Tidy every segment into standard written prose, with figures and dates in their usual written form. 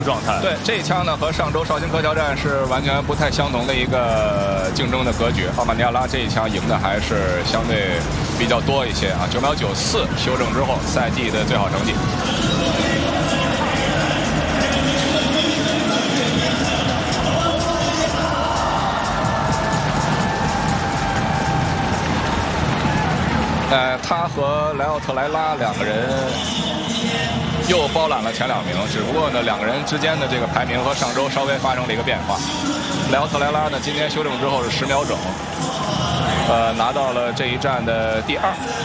状态。 对，这一枪呢和上周绍兴科桥站是完全不太相同的一个竞争的格局。奥马尼亚拉这一枪赢的还是相对比较多一些啊，9秒94修正之后赛季的最好成绩。他和莱奥特莱拉两个人又包揽了前2名，只不过呢，2个人之间的这个排名和上周稍微发生了一个变化。莱奥特莱拉呢，今天修正之后是10秒整，拿到了这一站的第2。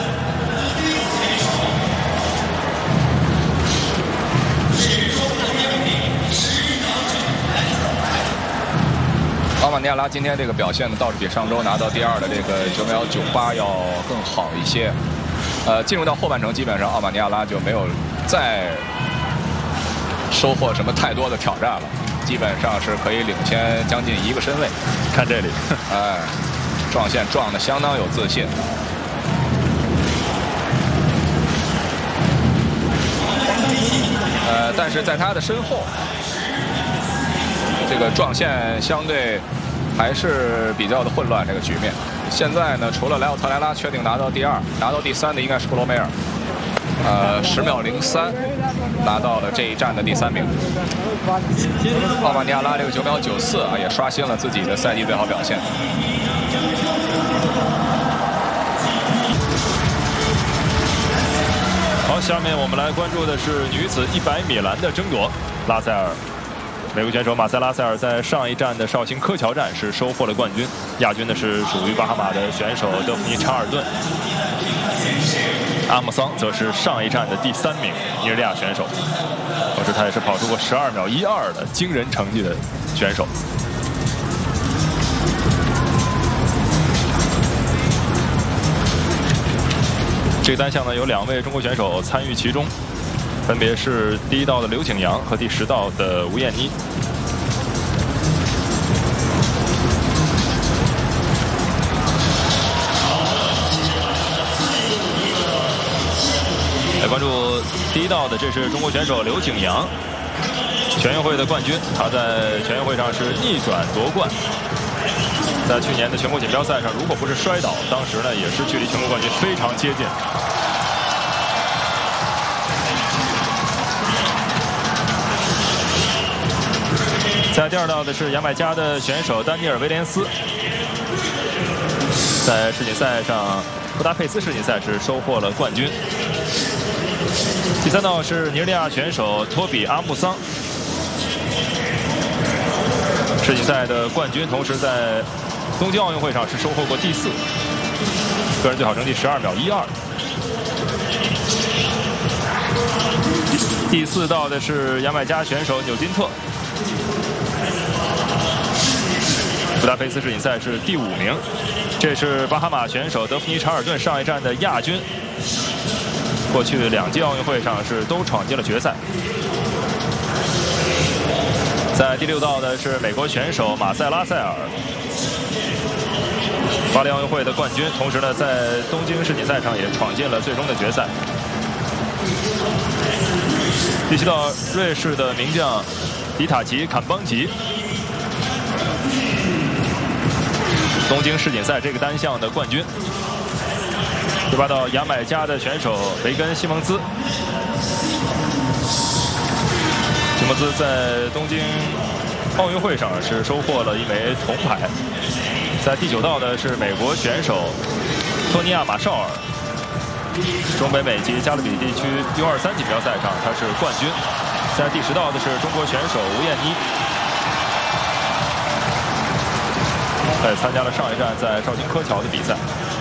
奥马尼亚拉今天这个表现呢，倒是比上周拿到第2的这个9秒98要更好一些。进入到后半程，基本上奥马尼亚拉就没有再收获什么太多的挑战了，基本上是可以领先将近1个身位。 看这里， 哎，撞线撞得相当有自信。但是在他的身后，这个撞线相对还是比较的混乱，这个局面。现在呢，除了莱奥特莱拉确定拿到第2，拿到第3的应该是布罗梅尔。10秒03拿到了这一站的第3名。奥马尼亚拉这个9秒94啊，也刷新了自己的赛季最好表现。 好，下面我们来关注的是女子100米栏的争夺。拉塞尔，美国选手马塞拉塞尔在上一站的绍兴科桥站是收获了冠军，亚军呢是属于巴哈马的选手德芙妮查尔顿。阿姆桑则是上一站的第3名尼日利亚选手，同时他也是跑出过12秒12的惊人成绩的选手。这个单项呢有2位中国选手参与其中，分别是第1道的刘景阳和第10道的吴艳妮。来关注第1道的，这是中国选手刘景阳，全运会的冠军，他在全运会上是逆转夺冠。在去年的全国锦标赛上，如果不是摔倒，当时呢也是距离全国冠军非常接近。在第2道的是牙买加的选手丹尼尔·威廉斯，在世锦赛上，布达佩斯世锦赛是收获了冠军。第3道是尼日利亚选手托比·阿穆桑，世锦赛的冠军，同时在东京奥运会上是收获过第4，个人最好成绩12秒12。第4道的是牙买加选手纽金特，布达佩斯世锦赛是第5名。这是巴哈马选手德芙妮查尔顿上一站的亚军，过去2届奥运会上是都闯进了决赛。在第6道的是美国选手马塞拉塞尔，巴黎奥运会的冠军，同时呢在东京世锦赛上也闯进了最终的决赛。第7道瑞士的名将迪塔奇·坎邦吉，东京世锦赛这个单项的冠军。第8道牙买加的选手维根·西蒙兹，西蒙兹在东京奥运会上是收获了1枚铜牌。在第9道的是美国选手托尼亚·马绍尔，中北美及加勒比地区 U23 锦标赛上他是冠军。在第10道的是中国选手吴艳妮，他也参加了上一站在绍兴科桥的比赛。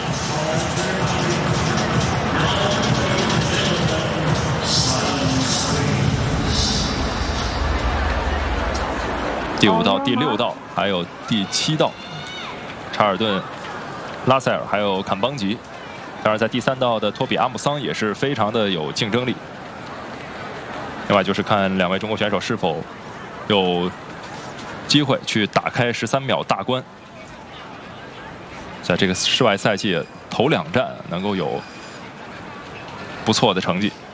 第5道、第6道还有第7道，查尔顿、拉塞尔还有坎邦吉。当然，在第3道的托比·阿姆桑也是非常的有竞争力。另外就是看2位中国选手是否有机会去打开13秒大关，在这个室外赛季头2站能够有不错的成绩。